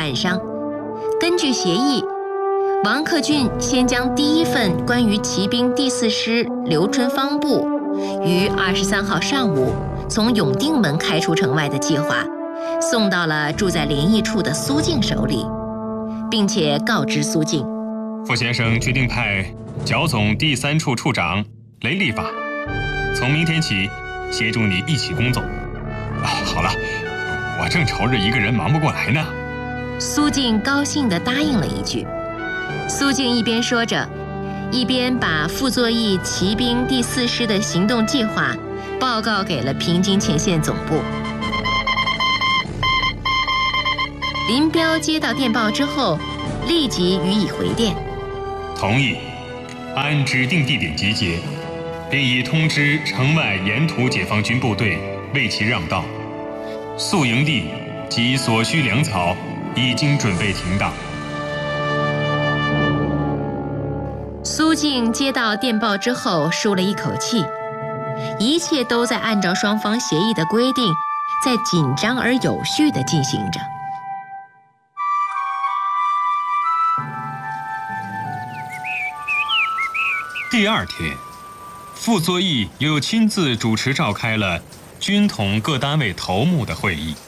案商。根据协议，王克俊先将第一份关于骑兵第4师刘春芳部于23号上午从永定门开出城外的计划，送到了住在临沂处的苏静手里，并且告知苏静， 傅先生决定派剿总第3处处长雷立法，从明天起协助你一起工作。好了，我正愁着一个人忙不过来呢。 苏静高兴地答应了一句。苏静一边说着，一边把傅作义骑兵第4师的行动计划报告给了平津前线总部。林彪接到电报之后，立即予以回电， 同意按指定地点集结，并已通知城外沿途解放军部队为其让道，宿营地及所需粮草已经准备停当。 苏静接到电报之后舒了一口气，一切都在按照双方协议的规定，在紧张而有序地进行着。 第2天，傅作义又亲自主持召开了军统各单位头目的会议。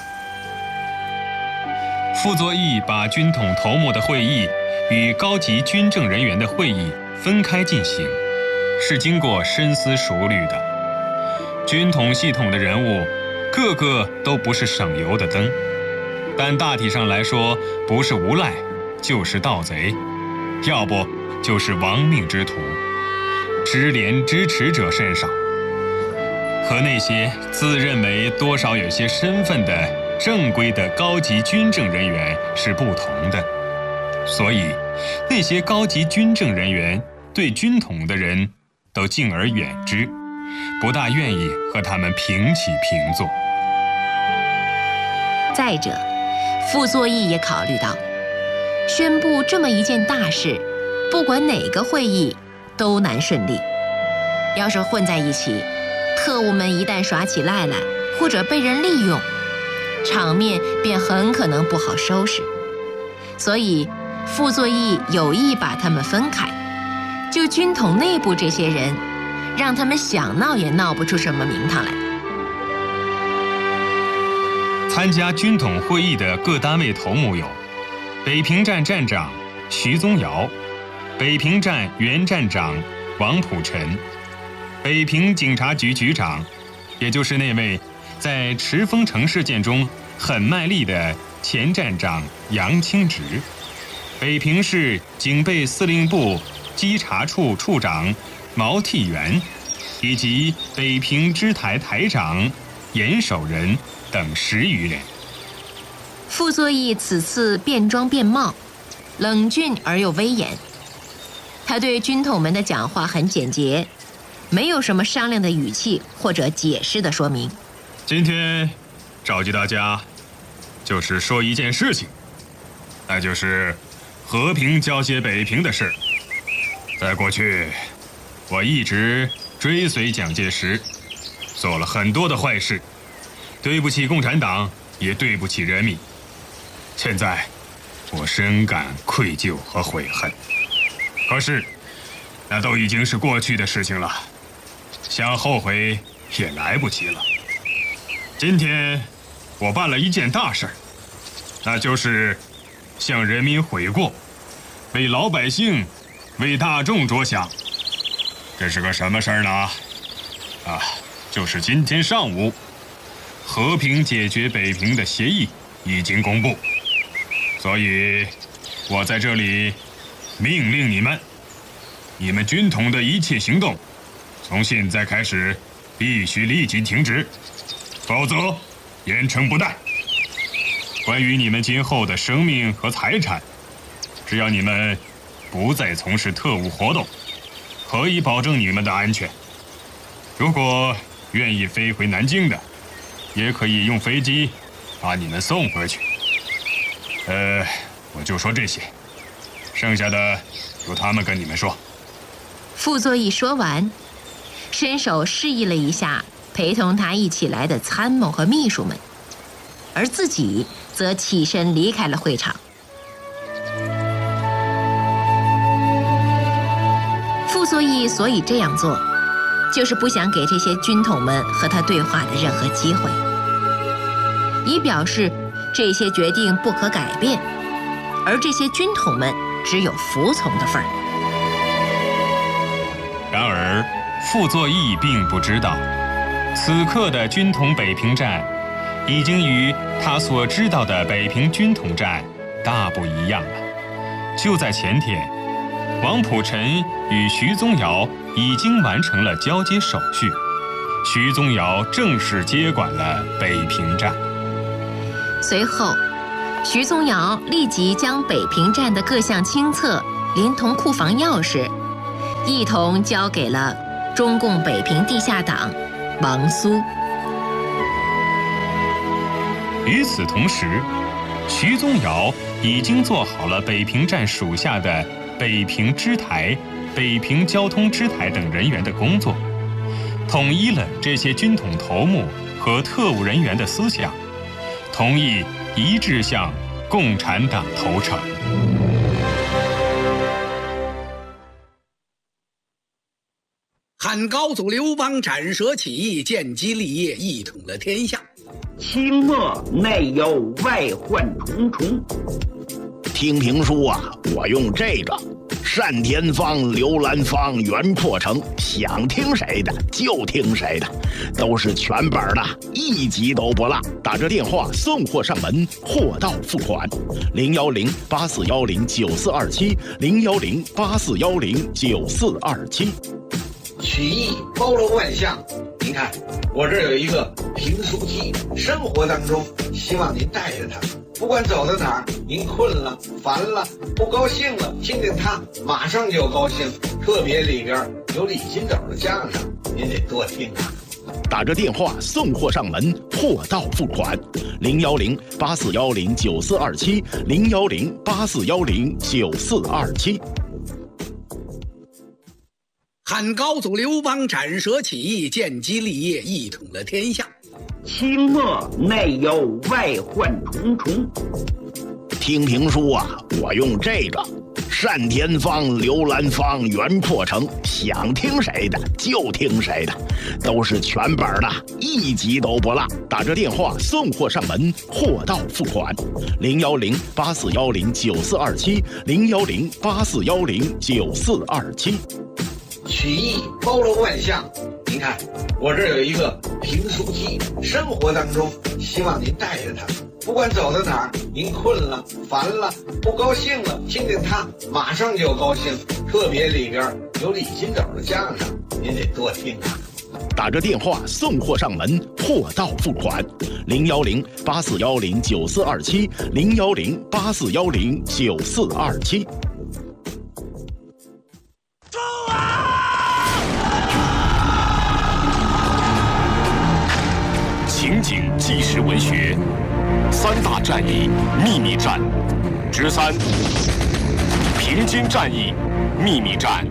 傅作义把军统头目的会议与高级军政人员的会议分开进行，是经过深思熟虑的。军统系统的人物个个都不是省油的灯，但大体上来说，不是无赖就是盗贼，要不就是亡命之徒，知廉知耻者甚少。和那些自认为多少有些身份的正规的高级军政人员是不同的，所以那些高级军政人员对军统的人都敬而远之，不大愿意和他们平起平坐。 再者，傅作义也考虑到，宣布这么一件大事，不管哪个会议都难顺利。要是混在一起，特务们一旦耍起赖来，或者被人利用，场面便很可能不好收拾。所以傅作义有意把他们分开，就军统内部这些人，让他们想闹也闹不出什么名堂来。 参加军统会议的各单位头目有北平站站长徐宗尧、北平站原站长王普臣、北平警察局局长，也就是那位在池丰城事件中很卖力的前站长杨清直，北平市警备司令部稽查处处长毛替元，以及北平支台台长严守仁等10余人。 傅作义此次变装变貌，冷峻而又威严。他对军统们的讲话很简洁，没有什么商量的语气或者解释的说明。 今天召集大家，就是说一件事情，那就是和平交接北平的事。在过去，我一直追随蒋介石，做了很多的坏事，对不起共产党，也对不起人民。现在我深感愧疚和悔恨，可是那都已经是过去的事情了，想后悔也来不及了。今天我办了一件大事，那就是向人民悔过，为老百姓为大众着想。这是个什么事儿呢？就是今天上午和平解决北平的协议已经公布，所以我在这里命令你们军统的一切行动从现在开始必须立即停止，否则严惩不贷。关于你们今后的生命和财产，只要你们不再从事特务活动，可以保证你们的安全。如果愿意飞回南京的，也可以用飞机把你们送回去。我就说这些，剩下的由他们跟你们说。 傅作义说完，伸手示意了一下陪同他一起来的参谋和秘书们。 而自己则起身离开了会场。傅作义所以这样做，就是不想给这些军统们和他对话的任何机会，以表示这些决定不可改变，而这些军统们只有服从的份儿。 然而，傅作义并不知道，此刻的军统北平站已经与他所知道的北平军统站大不一样了。就在前天，王溥臣与徐宗尧已经完成了交接手续，徐宗尧正式接管了北平站。 随后，徐宗尧立即将北平站的各项清册连同库房钥匙一同交给了中共北平地下党王苏。 与此同时，徐宗尧已经做好了北平站属下的北平支台、北平交通支台等人员的工作，统一了这些军统头目和特务人员的思想，同意一致向共产党投诚。 汉高祖刘邦斩蛇起义，建基立业，一统了天下。 清末内忧外患重重。 听评书啊，我用这个单田芳、刘兰芳、袁阔成，想听谁的就听谁的，都是全本的，一集都不落。打这电话送货上门，货到付款。010-8410-9427，010-8410-9427。 曲艺包罗万象，您看我这儿有一个评书机，生活当中希望您带着它，不管走到哪儿，您困了、烦了、不高兴了，听听它，马上就高兴。特别里边有李金斗的相声，您得多听啊。 打着电话送货上门，货到付款。010-8410-9427，010-8410-9427。 汉高祖刘邦斩蛇起义，建基立业，一统了天下。 清末内忧外患重重。 听评书啊，我用这个单田芳、刘兰芳、袁阔成，想听谁的就听谁的，都是全本的，一集都不落。打着电话送货上门，货到付款。010-8410-9427，010-8410-9427。 曲艺包罗万象，您看我这儿有一个评书机，生活当中希望您带着它，不管走到哪儿，您困了、烦了、不高兴了，听听它，马上就高兴。特别里边有李金斗的相声，您得多听啊。 打着电话送货上门，货到付款。010-8410-9427，010-8410-9427。 情景纪实文学三大战役秘密战之3：平津战役秘密战。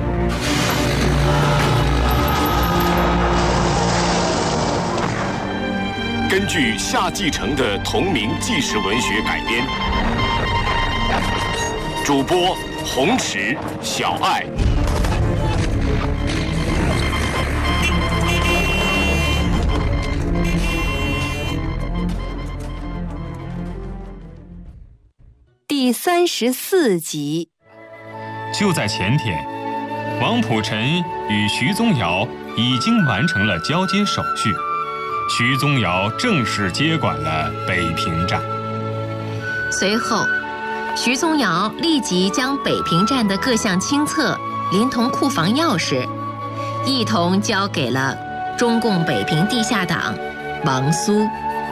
根据夏继承的同名纪实文学改编，主播洪池、小爱。 第34集。 就在前天，王溥臣与徐宗尧已经完成了交接手续，徐宗尧正式接管了北平站。 随后，徐宗尧立即将北平站的各项清册连同库房钥匙一同交给了中共北平地下党王苏。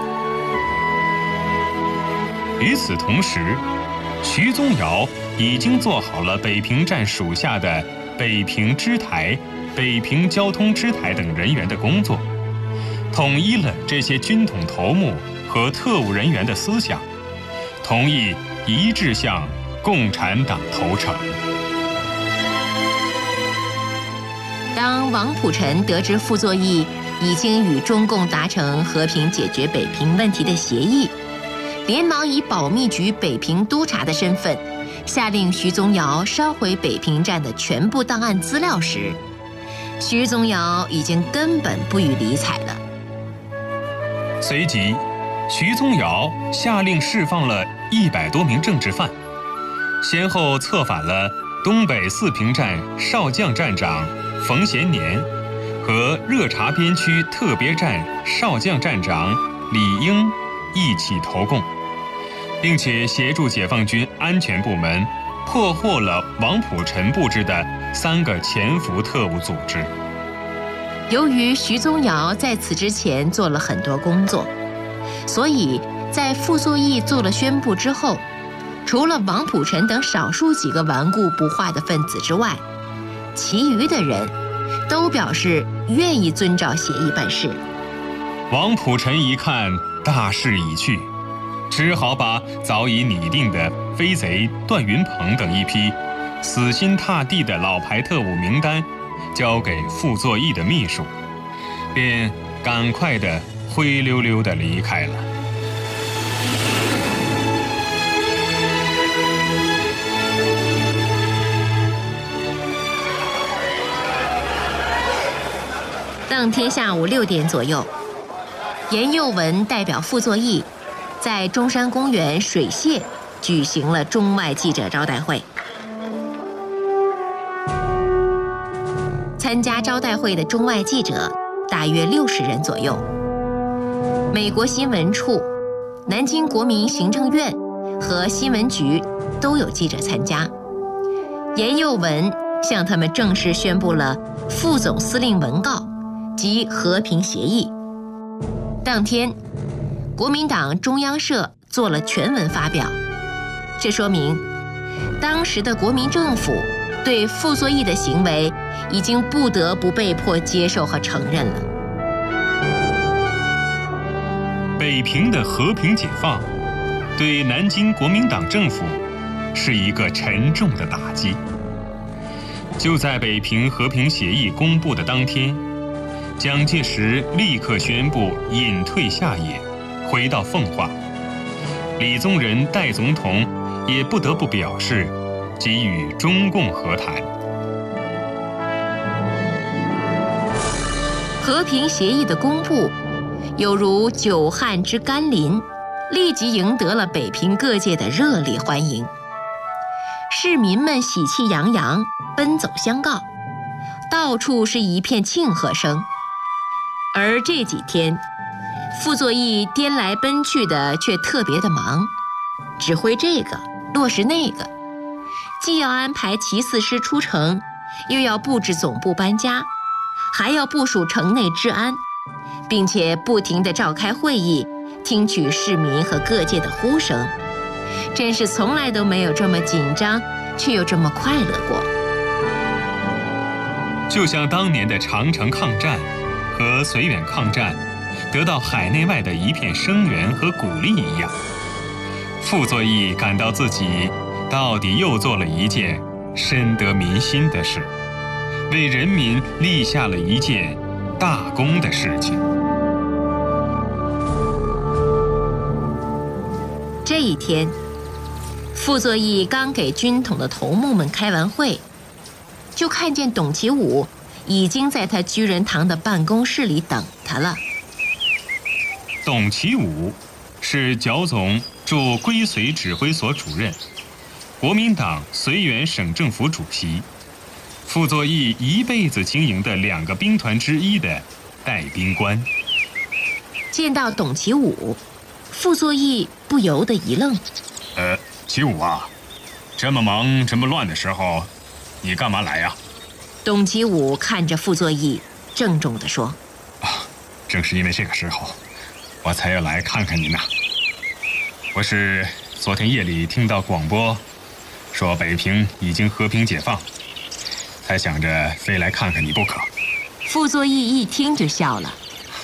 与此同时，徐宗尧已经做好了北平站属下的北平支台、北平交通支台等人员的工作，统一了这些军统头目和特务人员的思想，同意一致向共产党投诚。 当王溥臣得知傅作义已经与中共达成和平解决北平问题的协议，连忙以保密局北平督察的身份，下令徐宗尧烧毁北平站的全部档案资料时，徐宗尧已经根本不予理睬了。 随即，徐宗尧下令释放了100多名政治犯，先后策反了东北四平站少将站长冯贤年和热察边区特别站少将站长李英一起投共，并且协助解放军安全部门破获了王溥臣布置的3个潜伏特务组织。 由于徐宗尧在此之前做了很多工作，所以在傅作义做了宣布之后，除了王溥臣等少数几个顽固不化的分子之外，其余的人都表示愿意遵照协议办事。 王溥臣一看大势已去，只好把早已拟定的飞贼段云鹏等一批死心塌地的老牌特务名单交给傅作义的秘书，便赶快地灰溜溜地离开了。 当天下午6点左右，严幼文代表傅作义在中山公园水榭举行了中外记者招待会。参加招待会的中外记者大约60人左右，美国新闻处、南京国民行政院和新闻局都有记者参加。严幼文向他们正式宣布了副总司令文告及和平协议。当天，国民党中央社做了全文发表，这说明当时的国民政府对傅作义的行为已经不得不被迫接受和承认了。 北平的和平解放对南京国民党政府是一个沉重的打击。就在北平和平协议公布的当天，蒋介石立刻宣布隐退下野，回到奉化。李宗仁代总统也不得不表示给予中共和谈。 和平协议的公布，有如久旱之甘霖，立即赢得了北平各界的热烈欢迎。市民们喜气洋洋，奔走相告，到处是一片庆贺声。而这几天，傅作义颠来奔去的却特别的忙，指挥这个，落实那个，既要安排骑4师出城，又要布置总部搬家，还要部署城内治安，并且不停地召开会议，听取市民和各界的呼声，真是从来都没有这么紧张，却又这么快乐过。 就像当年的长城抗战和绥远抗战得到海内外的一片声援和鼓励一样，傅作义感到自己到底又做了一件深得民心的事，为人民立下了一件大功的事情。 这一天，傅作义刚给军统的头目们开完会，就看见董其武已经在他居仁堂的办公室里等他了。 董其武是剿总驻归绥指挥所主任，国民党绥远省政府主席，傅作义一辈子经营的2个兵团之一的带兵官。 见到董其武，傅作义不由得一愣。 其武啊，这么忙这么乱的时候，你干嘛来呀？ 董其武看着傅作义，郑重地说： 正是因为这个时候，我才要来看看你呢。我是昨天夜里听到广播，说北平已经和平解放，才想着非来看看你不可。 傅作义一听就笑了。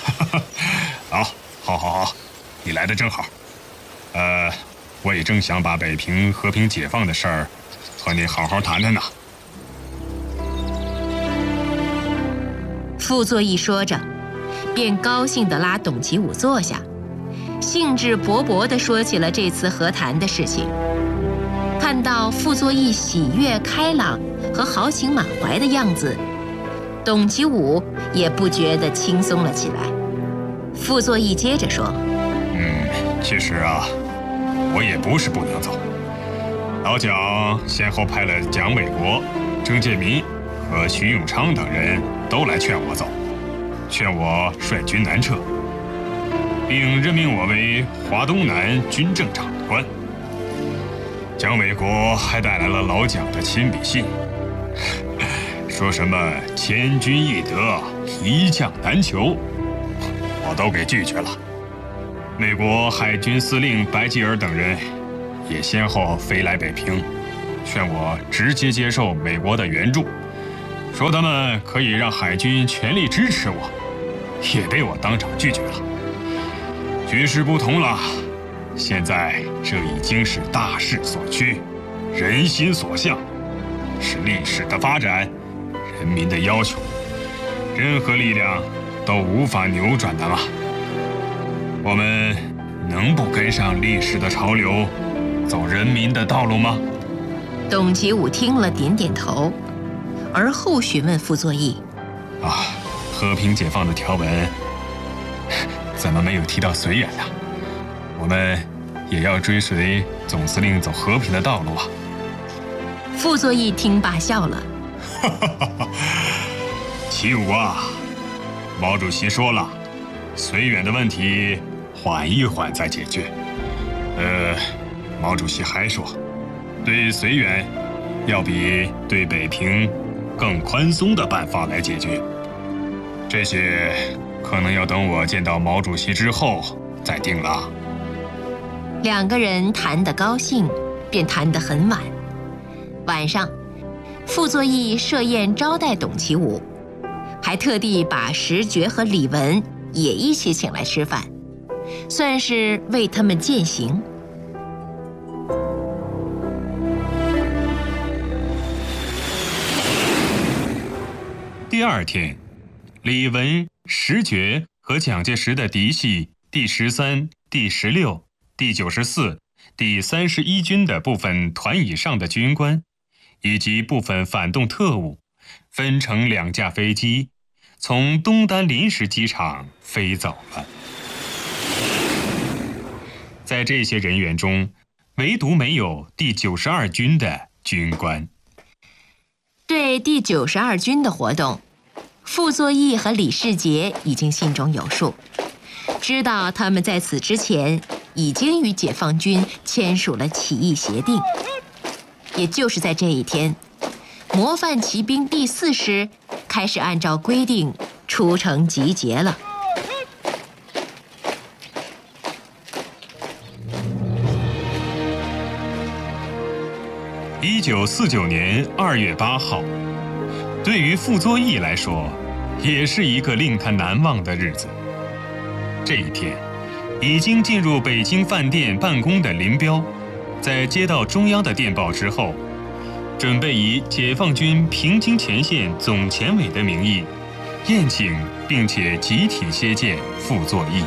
好，你来的正好。我也正想把北平和平解放的事儿和你好好谈谈呢。 傅作义说着， 便高兴地拉董其武坐下，兴致勃勃地说起了这次和谈的事情。看到傅作义喜悦开朗和豪情满怀的样子，董其武也不觉得轻松了起来。傅作义接着说：“ 其实啊，我也不是不能走。老蒋先后派了蒋纬国、郑介民和徐永昌等人都来劝我走，劝我率军南撤，并任命我为华东南军政长官。蒋纬国还带来了老蒋的亲笔信，说什么千军易得，一将难求，我都给拒绝了。美国海军司令白吉尔等人也先后飞来北平，劝我直接接受美国的援助，说他们可以让海军全力支持我，也被我当场拒绝了。局势不同了，现在这已经是大势所趋，人心所向，是历史的发展，人民的要求，任何力量都无法扭转的了。我们能不跟上历史的潮流，走人民的道路吗？” 董其武听了点点头，而后询问傅作义：“ 和平解放的条文怎么没有提到绥远呢？我们也要追随总司令走和平的道路啊。” 傅作义听罢笑了：“ 其武啊，毛主席说了，绥远的问题缓一缓再解决。毛主席还说，对绥远要比对北平更宽松的办法来解决。这些可能要等我见到毛主席之后再定了。” 两个人谈得高兴，便谈得很晚。晚上，傅作义设宴招待董其武，还特地把石觉和李文也一起请来吃饭，算是为他们饯行。 第二天，李文、石觉和蒋介石的嫡系第13、第16、第94、第31军的部分团以上的军官，以及部分反动特务，分成2架飞机，从东单临时机场飞走了。在这些人员中，唯独没有第92军的军官。 对第92军的活动，傅作义和李世杰已经心中有数，知道他们在此之前已经与解放军签署了起义协定。也就是在这一天，模范骑兵第4师开始按照规定出城集结了。 1949年2月8号，对于傅作义来说，也是一个令他难忘的日子。这一天，已经进入北京饭店办公的林彪，在接到中央的电报之后，准备以解放军平津前线总前委的名义，宴请并且集体接见傅作义。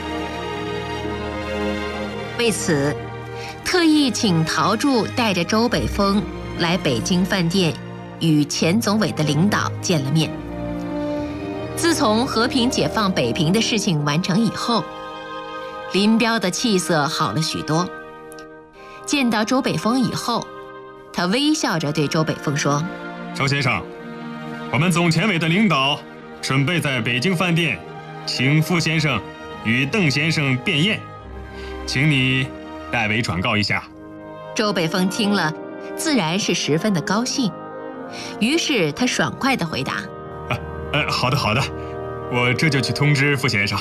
为此，特意请陶铸带着周北峰来北京饭店，与前总委的领导见了面。自从和平解放北平的事情完成以后，林彪的气色好了许多。见到周北峰以后，他微笑着对周北峰说：“ 周先生，我们总前委的领导准备在北京饭店请傅先生与邓先生便宴，请你代为转告一下。” 周北峰听了，自然是十分的高兴，于是他爽快地回答：“ 好的好的，我这就去通知傅先生。”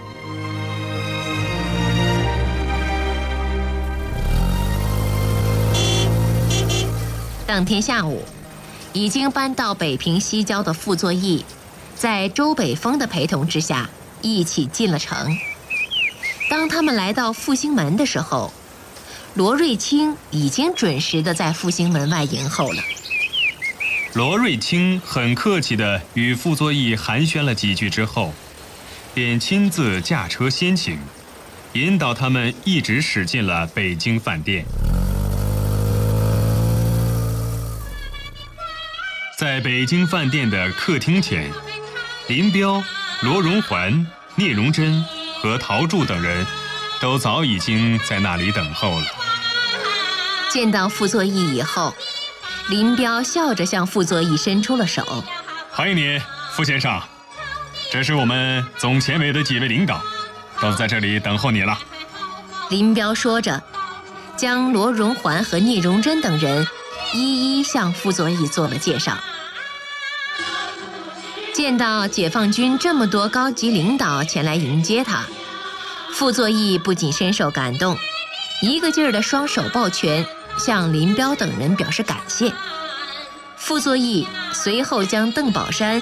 当天下午，已经搬到北平西郊的傅作义，在周北峰的陪同之下，一起进了城。当他们来到复兴门的时候，罗瑞卿已经准时地在复兴门外迎候了。 罗瑞卿很客气地与傅作义寒暄了几句之后， 便亲自驾车先行，引导他们一直驶进了北京饭店。在北京饭店的客厅前，林彪、罗荣桓、聂荣臻和陶铸等人都早已经在那里等候了。 见到傅作义以后，林彪笑着向傅作义伸出了手。 欢迎你，傅先生。这是我们总前委的几位领导，都在这里等候你了。 林彪说着，将罗荣桓和聂荣臻等人一一向傅作义做了介绍。见到解放军这么多高级领导前来迎接他，傅作义不仅深受感动，一个劲儿的双手抱拳，向林彪等人表示感谢。傅作义随后将邓宝山